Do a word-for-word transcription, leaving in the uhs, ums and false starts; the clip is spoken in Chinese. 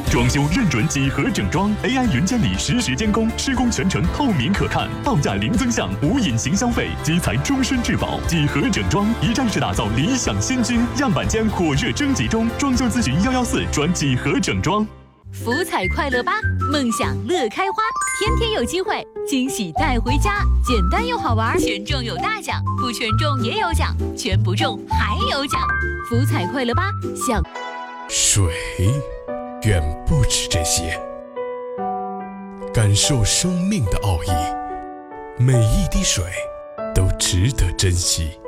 装修认准几何整装 ，A I 云监理实时监工，施工全程透明可看，报价零增项，无隐形消费，基材终身质保。几何整装一站式打造理想新居，样板间火热征集中，装修咨询幺幺四转几何整装。 福彩快乐吧，梦想乐开花，天天有机会，惊喜带回家，简单又好玩，全中有大奖，不全中也有奖，全不中还有奖。福彩快乐吧，想水远不止这些，感受生命的奥义，每一滴水都值得珍惜。